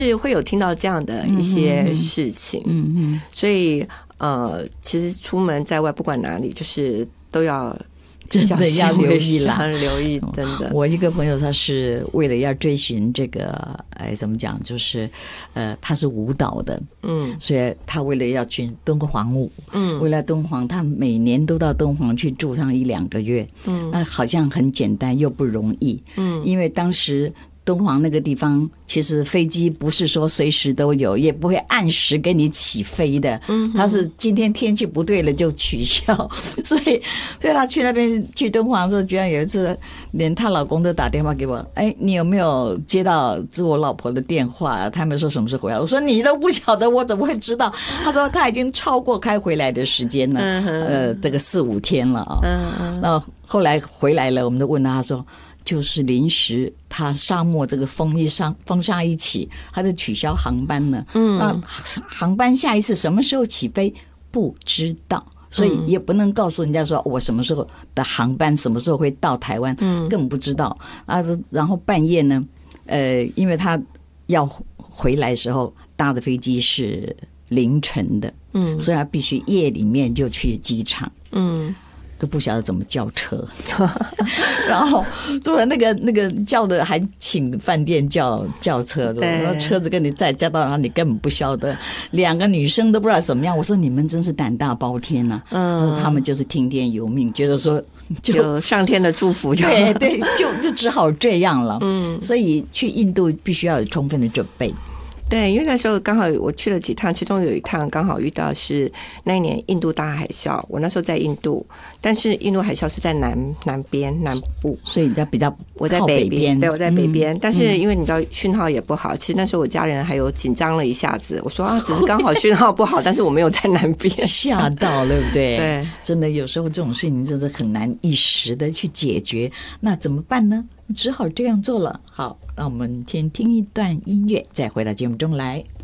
是会有听到这样的一些事情，所以其实出门在外不管哪里，就是都要真的要留意啦， 留意，真的。 我一个朋友他是为了要追寻这个，怎么讲，就是他是舞蹈的，所以他为了要去敦煌舞，为了敦煌，他每年都到敦煌去住上1-2个月，那好像很简单又不容易，因为当时敦煌那个地方，其实飞机不是说随时都有，也不会按时给你起飞的。它是今天天气不对了就取消，所以他去那边去敦煌的时候，居然有一次连她老公都打电话给我，你有没有接到我老婆的电话？他们说什么时候回来？我说你都不晓得，我怎么会知道？他说他已经超过开回来的时间了，这个4-5天了啊。那后来回来了，我们都问他说。就是临时他沙漠这个风沙一起，他就取消航班了。那航班下一次什么时候起飞不知道，所以也不能告诉人家说我什么时候的航班什么时候会到台湾，更不知道啊。然后半夜呢，因为他要回来的时候搭的飞机是凌晨的，所以他必须夜里面就去机场，都不晓得怎么叫车，然后做了那个叫的还请饭店叫车的，然后车子跟你再加到哪里根本不晓得，2个女生都不知道怎么样。我说你们真是胆大包天啊！他们就是听天由命，觉得说就上天的祝福就， 对，就只好这样了。所以去印度必须要有充分的准备。 对，因为那时候刚好我去了几趟，其中有一趟刚好遇到是那一年印度大海啸，我那时候在印度，但是印度海啸是在南边南部， 所以你在比较我在北边，对，我在北边，但是因为你知道讯号也不好，其实那时候我家人还有紧张了一下子，我说只是刚好讯号不好，但是我没有在南边， 吓到对不对？ 对， 真的有时候这种事情真的很难一时的去解决，那怎么办呢？只好这样做了。好，让我们先听一段音乐，再回到节目中来。